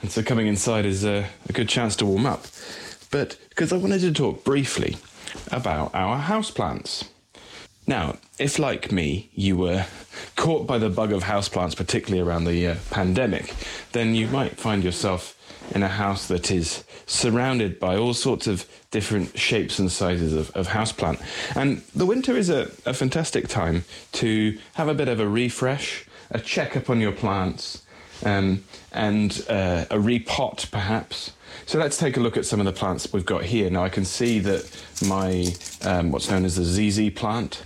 And so coming inside is a good chance to warm up. But because I wanted to talk briefly about our houseplants. Now, if like me, you were caught by the bug of houseplants, particularly around the pandemic, then you might find yourself in a house that is surrounded by all sorts of different shapes and sizes of houseplant. And the winter is a fantastic time to have a bit of a refresh, a check-up on your plants, and a repot perhaps. So let's take a look at some of the plants we've got here. Now I can see that my what's known as the ZZ plant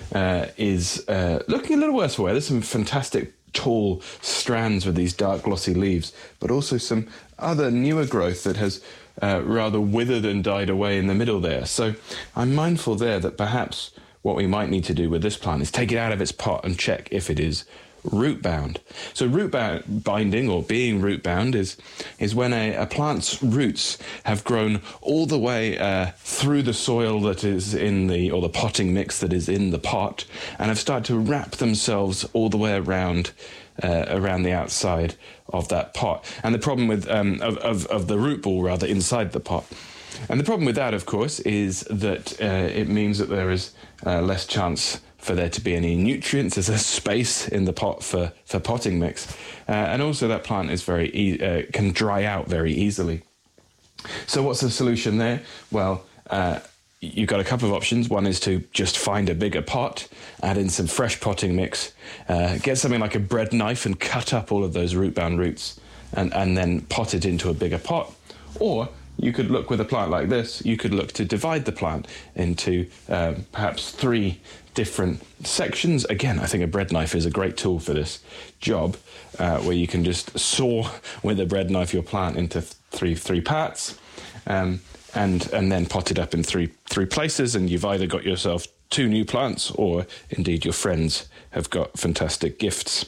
is looking a little worse for wear. There's some fantastic tall strands with these dark glossy leaves, but also some other newer growth that has rather withered and died away in the middle there. So I'm mindful there that perhaps what we might need to do with this plant is take it out of its pot and check if it is root bound. So root binding, or being root bound, is when a plant's roots have grown all the way through the soil that is in the potting mix that is in the pot, and have started to wrap themselves all the way around the outside of that pot. And the problem with of the root ball rather inside the pot. And the problem with that, of course, is that it means that there is less chance for there to be any nutrients. There's a space in the pot for potting mix. And also that plant is can dry out very easily. So what's the solution there? Well, you've got a couple of options. One is to just find a bigger pot, add in some fresh potting mix, get something like a bread knife and cut up all of those root-bound roots and then pot it into a bigger pot. Or you could look with a plant like this, you could look to divide the plant into perhaps 3 different sections. Again, I think a bread knife is a great tool for this job, where you can just saw with a bread knife your plant into three parts, and then pot it up in three places, and you've either got yourself 2 new plants, or indeed your friends have got fantastic gifts.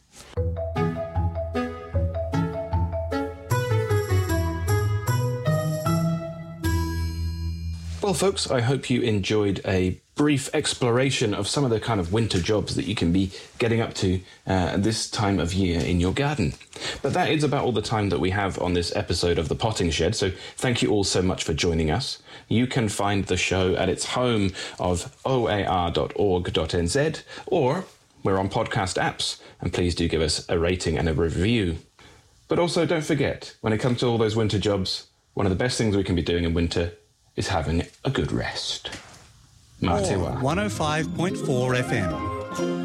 Well, folks, I hope you enjoyed a brief exploration of some of the kind of winter jobs that you can be getting up to this time of year in your garden. But that is about all the time that we have on this episode of The Potting Shed, so thank you all so much for joining us. You can find the show at its home of oar.org.nz, or we're on podcast apps, and please do give us a rating and a review. But also don't forget, when it comes to all those winter jobs, one of the best things we can be doing in winter is having a good rest. Mā te wā. 105.4 FM.